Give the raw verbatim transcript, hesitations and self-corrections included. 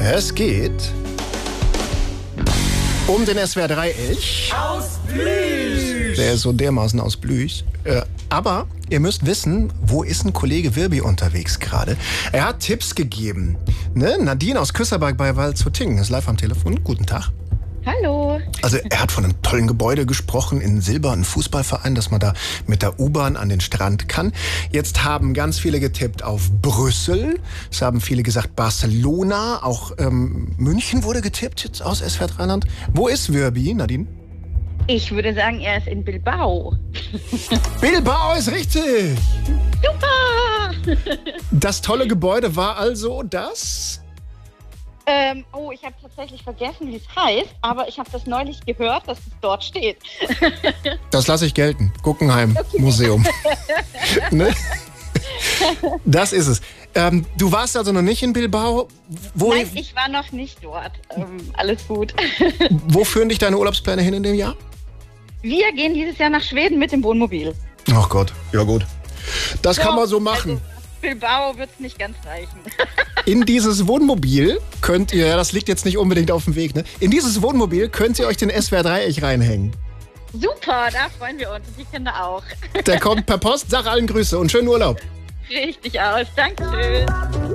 Es geht um den S W R drei Elch. Aus Blüch! Der ist so dermaßen aus Blüch. Äh, aber ihr müsst wissen, wo ist ein Kollege Wirbi unterwegs gerade? Er hat Tipps gegeben. Ne? Nadine aus Küsserberg bei Walzutting ist live am Telefon. Guten Tag. Hallo. Also er hat von einem tollen Gebäude gesprochen in Silber, ein Fußballverein, dass man da mit der U-Bahn an den Strand kann. Jetzt haben ganz viele getippt auf Brüssel. Es haben viele gesagt Barcelona. Auch ähm, München wurde getippt jetzt aus S W R drei Land. Wo ist Wirbi, Nadine? Ich würde sagen, er ist in Bilbao. Bilbao ist richtig. Super! Das tolle Gebäude war also das... Ähm, oh, ich habe tatsächlich vergessen, wie es heißt, aber ich habe das neulich gehört, dass es dort steht. Das lasse ich gelten. Guggenheim okay. Museum. Ne? Das ist es. Ähm, du warst also noch nicht in Bilbao? Wo Nein, ich war noch nicht dort. Ähm, alles gut. Wo führen dich deine Urlaubspläne hin in dem Jahr? Wir gehen dieses Jahr nach Schweden mit dem Wohnmobil. Ach Gott, ja gut. Das so, kann man so machen. Also Bilbao wird es nicht ganz reichen. In dieses Wohnmobil könnt ihr, ja, das liegt jetzt nicht unbedingt auf dem Weg, ne? In dieses Wohnmobil könnt ihr euch den S W R drei Elch reinhängen. Super, da freuen wir uns. Die Kinder auch. Der kommt per Post, sag allen Grüße und schönen Urlaub. Richtig aus. Dankeschön.